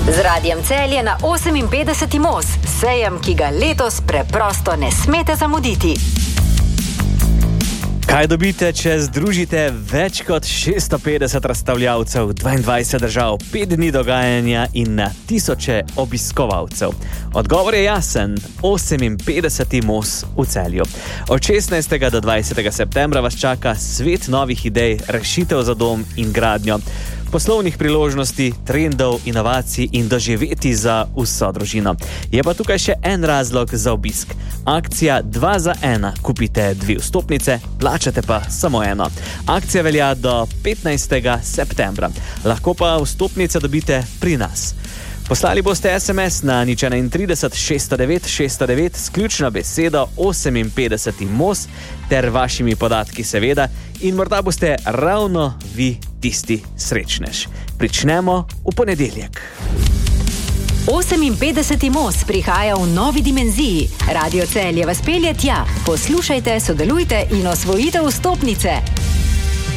Z Radijem Celje na 58. most, sejem, ki ga letos preprosto ne smete zamuditi. Kaj dobite, če združite več kot 650 razstavljavcev, 22 držav, 5 dni dogajanja in na tisoče obiskovalcev? Odgovor je jasen, 58. most v Celju. Od 16. do 20. septembra vas čaka svet novih idej, rešitev za dom in gradnjo, poslovnih priložnosti, trendov, inovacij in doživeti za vso družino. Je pa tukaj še en razlog za obisk. Akcija 2 za 1. Kupite 2 vstopnice, plačate pa samo eno. Akcija velja do 15. septembra. Lahko pa vstopnice dobite pri nas. Poslali boste SMS na 031 609 609 s ključno besedo 58. most ter vašimi podatki seveda in morda boste ravno vi tisti srečnež. Pričnemo v ponedeljek. 58. most prihaja v novi dimenziji. Radio Celje vas pelje tja. Poslušajte, sodelujte in osvojite vstopnice.